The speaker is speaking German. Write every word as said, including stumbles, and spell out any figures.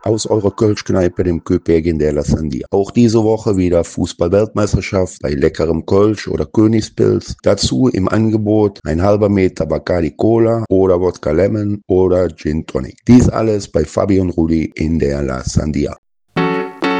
aus eurer Kölschkneipe, dem Köpegin de la Sandia. Auch diese Woche wieder Fußball-Weltmeisterschaft bei leckerem Kölsch oder Königspilz. Dazu im Angebot ein halber Meter Bacardi Cola oder Wodka Lemon oder Gin Tonic. Dies alles bei Fabi und Rudi in der La Sandia.